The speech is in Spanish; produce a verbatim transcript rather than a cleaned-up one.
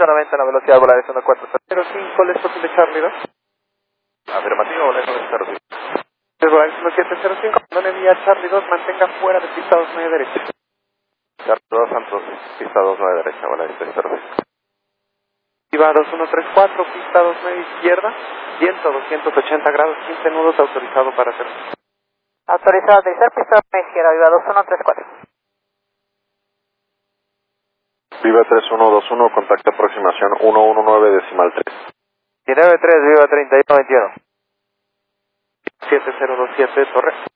noventa, la velocidad volar es uno cuatro cero cinco, ¿les posible Charlie dos? Afirmativo, volar es uno cero cinco. Volar es uno siete cero cinco, no le envía Charlie dos, mantenga fuera de pista dos nueve derecha. Charlie dos, Santos, pista dos nueve derecha, volar es tres cero cinco. Viva dos uno tres cuatro, pista dos nueve izquierda, viento doscientos ochenta grados, quince nudos, autorizado para hacer. Autorizado a aterrizar, pista dos nueve izquierda, Viva dos uno tres cuatro. Viva tres uno dos uno, contacto aproximación uno uno nueve decimal tres. diecinueve tres, Viva treinta y uno veintiuno. siete cero dos siete, Torre.